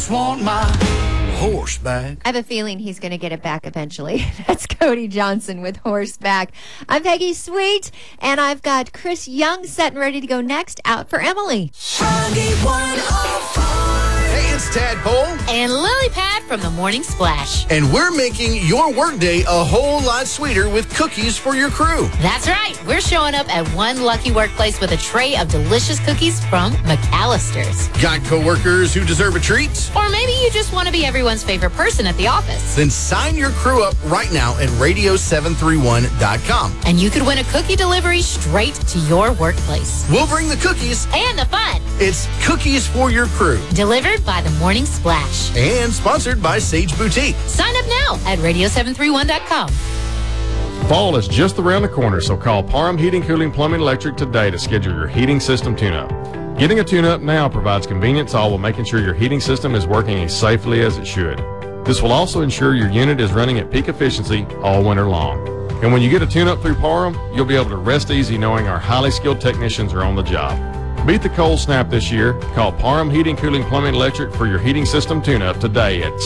just want my horseback. I have a feeling he's going to get it back eventually. That's Cody Johnson with Horseback. I'm Peggy Sweet, and I've got Chris Young set and ready to go next. Out for Emily. Hey, it's Tadpole. And Lily Pad from the Morning Splash. And we're making your workday a whole lot sweeter with cookies for your crew. That's right. We're showing up at one lucky workplace with a tray of delicious cookies from McAllister's. Got coworkers who deserve a treat? Or maybe you just want to be everyone's favorite person at the office. Then sign your crew up right now at radio731.com. And you could win a cookie delivery straight to your workplace. We'll bring the cookies and the fun. It's Cookies for Your Crew. Delivered by the Morning Splash. And sponsored by Sage Boutique. Sign up now at radio731.com. Fall is just around the corner, so call Parham Heating, Cooling, Plumbing, Electric today to schedule your heating system tune-up. Getting a tune-up now provides convenience, all while making sure your heating system is working as safely as it should. This will also ensure your unit is running at peak efficiency all winter long. And when you get a tune-up through Parham, you'll be able to rest easy knowing our highly skilled technicians are on the job. Beat the cold snap this year. Call Parham Heating, Cooling, Plumbing, Electric for your heating system tune-up today at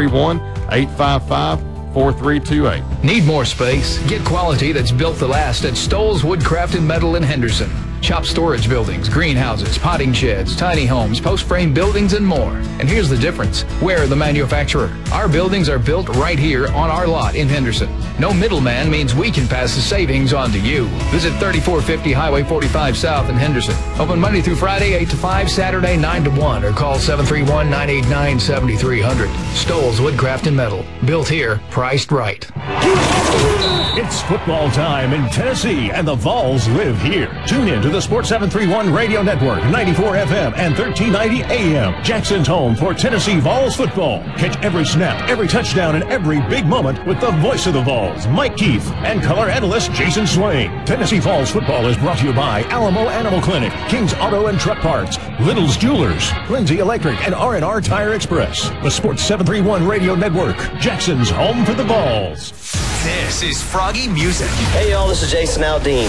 731-855-4328. Need more space? Get quality that's built to last at Stoll's Woodcraft and Metal in Henderson. Shop storage buildings, greenhouses, potting sheds, tiny homes, post-frame buildings, and more. And here's the difference. We're the manufacturer. Our buildings are built right here on our lot in Henderson. No middleman means we can pass the savings on to you. Visit 3450 Highway 45 South in Henderson. Open Monday through Friday, 8 to 5, Saturday, 9 to 1, or call 731-989-7300. Stoll's Woodcraft and Metal. Built here, priced right. It's football time in Tennessee, and the Vols live here. Tune in to the Sports 731 Radio Network, 94 FM and 1390 AM. Jackson's home for Tennessee Vols football. Catch every snap, every touchdown, and every big moment with the voice of the Vols, Mike Keefe, and color analyst Jason Swain. Tennessee Vols football is brought to you by Alamo Animal Clinic, King's Auto and Truck Parts, Little's Jewelers, Lindsay Electric, and R&R Tire Express. The Sports 731 Radio Network, Jackson's home for the Vols. This is Froggy Music. Hey y'all, this is Jason Aldean.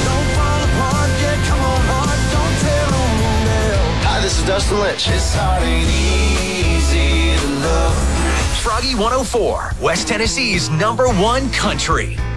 Hi, this is Dustin Lynch. This heart ain't easy to love. Froggy 104, West Tennessee's #1 country.